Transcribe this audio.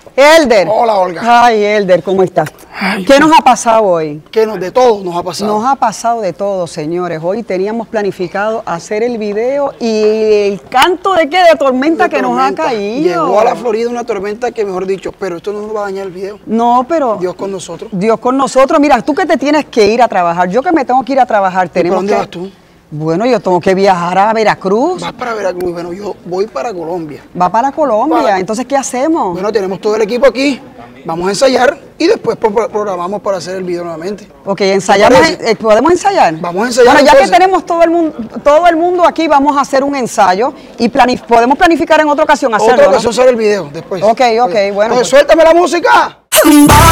Elder. Hola, Olga. Ay, Elder, ¿cómo estás? Ay, ¿Qué nos ha pasado hoy? de todo nos ha pasado. Nos ha pasado de todo, señores. Hoy teníamos planificado hacer el video y el canto de qué, de tormenta que nos ha caído. Llegó a la Florida una tormenta que, mejor dicho, pero esto no nos va a dañar el video. No, pero... Dios con nosotros. Dios con nosotros. Mira, tú que te tienes que ir a trabajar, yo que me tengo que ir a trabajar. ¿Y por dónde que... vas tú? Bueno, yo tengo que viajar a Veracruz. Vas para Veracruz. Bueno, yo voy para Colombia. Va para Colombia. Entonces, ¿qué hacemos? Bueno, tenemos todo el equipo aquí. Vamos a ensayar y después programamos para hacer el video nuevamente. Ok, ensayamos. ¿Podemos ensayar? Vamos a ensayar. Bueno, ya entonces. que tenemos todo el mundo aquí, vamos a hacer un ensayo y podemos planificar en otra ocasión hacerlo. Otra ocasión sale el video después. Ok, bueno. Entonces, suéltame la música.